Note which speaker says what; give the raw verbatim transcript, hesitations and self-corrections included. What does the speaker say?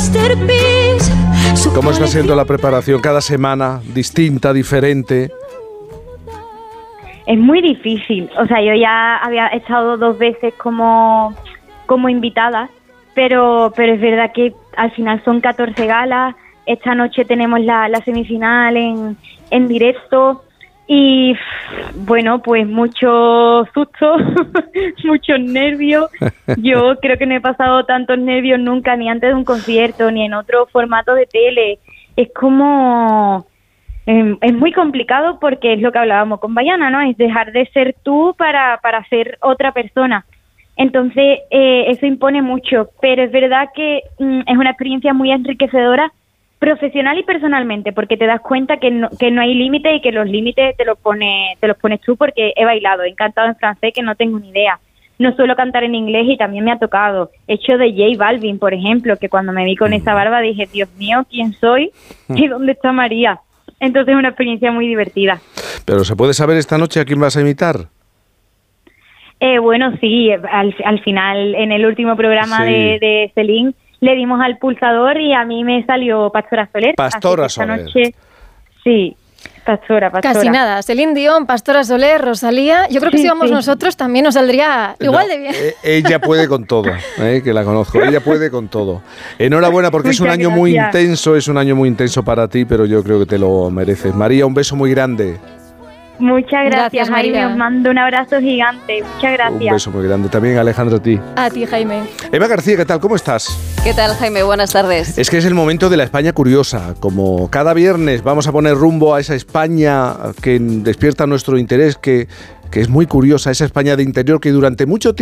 Speaker 1: ¿Cómo está siendo la preparación cada semana? ¿Distinta, diferente?
Speaker 2: Es muy difícil. O sea, yo ya había estado dos veces como, como invitada, pero, pero es verdad que al final son catorce galas. Esta noche tenemos la, la semifinal en, en directo y, bueno, pues mucho susto, muchos nervios. Yo creo que no he pasado tantos nervios nunca, ni antes de un concierto, ni en otro formato de tele. Es como... Eh, es muy complicado porque es lo que hablábamos con Bayana, ¿no? Es dejar de ser tú para, para ser otra persona. Entonces, eh, eso impone mucho, pero es verdad que mm, es una experiencia muy enriquecedora profesional y personalmente, porque te das cuenta que no, que no hay límite y que los límites te los pone, te los pones tú, porque he bailado, he cantado en francés que no tengo ni idea. No suelo cantar en inglés y también me ha tocado. He hecho de J Balvin, por ejemplo, que cuando me vi con esa barba dije, Dios mío, ¿quién soy? ¿Y dónde está María? Entonces es una experiencia muy divertida.
Speaker 1: ¿Pero se puede saber esta noche a quién vas a imitar?
Speaker 2: Eh, bueno, sí, al, al final, en el último programa sí. de, de Celine, le dimos al pulsador y a mí me salió Pastora Soler.
Speaker 1: Pastora Soler.
Speaker 2: Esta noche, sí, Pastora, Pastora.
Speaker 3: Casi nada, Celine Dion, Pastora Soler, Rosalía. Yo creo que sí, si vamos sí. nosotros también nos saldría igual no, de bien.
Speaker 1: Eh, ella puede con todo, eh, que la conozco, ella puede con todo. Enhorabuena porque Muchas es un año gracias. muy intenso, es un año muy intenso para ti, pero yo creo que te lo mereces. María, un beso muy grande.
Speaker 2: Muchas gracias,
Speaker 3: gracias
Speaker 2: Jaime.
Speaker 3: María.
Speaker 2: Os mando un abrazo gigante. Muchas gracias.
Speaker 1: Un beso muy grande. También, Alejandro, a ti.
Speaker 3: A ti, Jaime.
Speaker 1: Eva García, ¿qué tal? ¿Cómo estás?
Speaker 4: ¿Qué tal, Jaime? Buenas tardes.
Speaker 1: Es que es el momento de la España curiosa. Como cada viernes vamos a poner rumbo a esa España que despierta nuestro interés, que, que es muy curiosa, esa España de interior que durante mucho tiempo